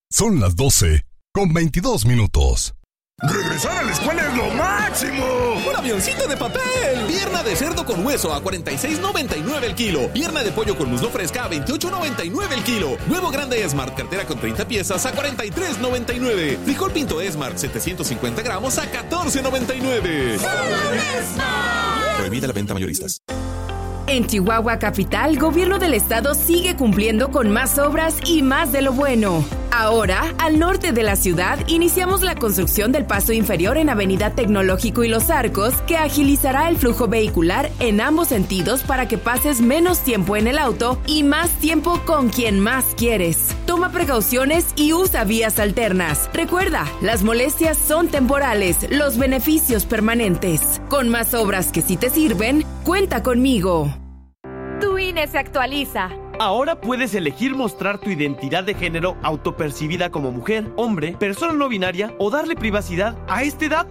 Son las 12:22. ¡Regresar a la escuela es lo máximo! ¡Un avioncito de papel! Pierna de cerdo con hueso a $46.99 el kilo. Pierna de pollo con muslo fresca a $28.99 el kilo. Huevo grande Smart, cartera con 30 piezas a $43.99. Frijol pinto Smart, 750 gramos a $14.99. ¡Solo en Smart! Prohibida la venta mayoristas. En Chihuahua Capital, Gobierno del Estado sigue cumpliendo con más obras y más de lo bueno. Ahora, al norte de la ciudad, iniciamos la construcción del paso inferior en Avenida Tecnológico y Los Arcos, que agilizará el flujo vehicular en ambos sentidos para que pases menos tiempo en el auto y más tiempo con quien más quieres. Toma precauciones y usa vías alternas. Recuerda, las molestias son temporales, los beneficios permanentes. Con más obras que sí te sirven, cuenta conmigo. Tu INE se actualiza. Ahora puedes elegir mostrar tu identidad de género autopercibida como mujer, hombre, persona no binaria o darle privacidad a este dato.